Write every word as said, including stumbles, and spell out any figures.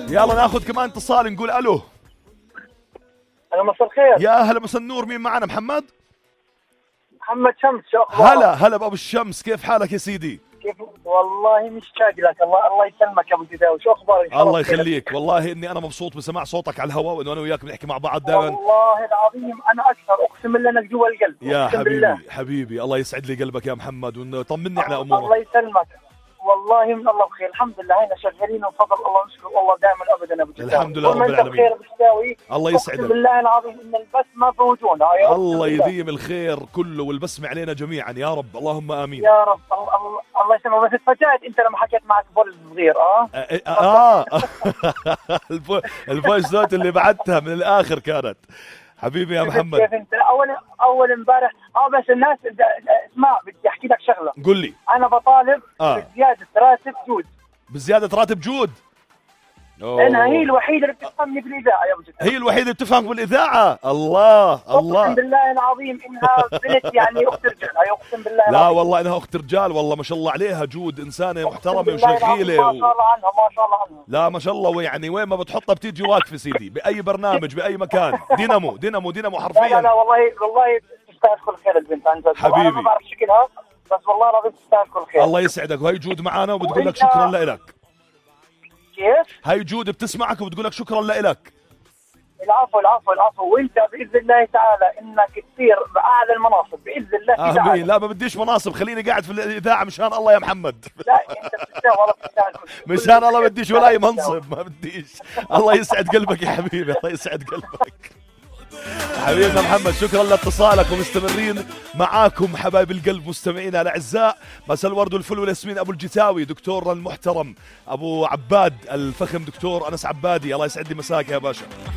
يلا ناخذ كمان اتصال نقول الو. أنا مساء الخير. يا هلا مساء النور، مين معنا؟ محمد؟ محمد شمس، شو أخبارك؟ هلا هلا بأبو الشمس، كيف حالك يا سيدي؟ كيف والله مشتاق لك. الله الله يسلمك يا ابو الجداوي، شو اخبارك؟ الله يخليك، والله اني انا مبسوط بسماع صوتك على الهواء، وانه انا وياك بنحكي مع بعض دائما. والله العظيم انا اكثر، اقسم بالله انك جوا القلب. يا حبيبي بالله. حبيبي الله يسعد لي قلبك يا محمد، وطمني على امورك. الله يسلمك، والله من الله بخير، الحمد لله هينا شغالين وفضل الله، نشكر الله دائما ابدا ابو الجداوي. الحمد لله رب العالمين. بخير ابو الجداوي، الله يسعدك. اقسم بالله العظيم ان البسمه في وجوهنا. الله يديم الخير كله والبسمه علينا جميعا يا رب، اللهم امين يا رب. الله الله يسلمك. بس اتفاجأت انت لما حكيت معك بول صغير. اه اه, آه. الفويس نوت اللي بعتها من الاخر كانت حبيبي يا محمد. كيف انت اول اول امبارح. اه بس الناس اسمع، بدي احكي لك شغله. قل لي. انا بطالب آه. بزياده راتب جود. بزياده راتب جود؟ لانها هي الوحيده اللي بتفهمني بالاذاعه يا ابو جدع. هي الوحيده اللي بتفهم بالاذاعه. الله الله، اقسم بالله العظيم انها بنت يعني اخت رجال. اقسم بالله لا العظيم. والله انها اخت رجال، والله ما شاء الله عليها جود، انسانه محترمه وشغيله ما شاء الله عنها، ما شاء الله عنها. لا ما شاء الله، ويعني وين ما بتحطها بتيجي واقفه سيدي، باي برنامج باي مكان. دينامو دينامو دينامو حرفيا. لا لا, لا والله والله تستاهل كل خير البنت عن جد. حبيبي. انا ما بعرف شكلها بس والله العظيم تستاهل كل خير. الله يسعدك. وهي جود معانا وبتقول لك شكرا لك. كيف؟ هاي جود بتسمعك وبتقول لك شكرا لك. العفو العفو العفو. وانت باذن الله تعالى انك تصير باعلى المناصب باذن الله تعالى. امين. لا ما بديش مناصب، خليني قاعد في الاذاعه مشان الله يا محمد. لا انت بتستاهل والله، بتستاهل. مشان الله بديش ولا اي منصب، ما بديش. الله يسعد قلبك يا حبيبي، الله يسعد قلبك حبيبنا محمد. شكرا لاتصالك، ومستمرين معاكم حبايب القلب مستمعينا الاعزاء. مساء الورد والفل والياسمين ابو الجتاوي، دكتورنا المحترم ابو عباد الفخم دكتور انس عبادي. الله يسعد لي مساك يا باشا.